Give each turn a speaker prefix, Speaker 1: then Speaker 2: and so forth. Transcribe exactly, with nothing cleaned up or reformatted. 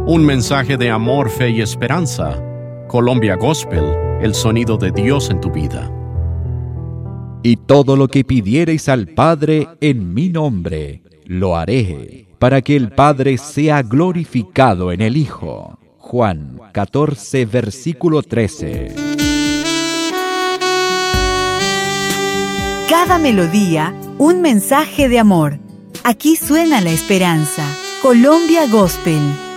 Speaker 1: Un mensaje de amor, fe y esperanza. Colombia Gospel, el sonido de Dios en tu vida.
Speaker 2: Y todo lo que pidiereis al Padre en mi nombre, lo haré, para que el Padre sea glorificado en el Hijo. Juan catorce, versículo trece.
Speaker 3: Cada melodía, un mensaje de amor. Aquí suena la esperanza. Colombia Gospel.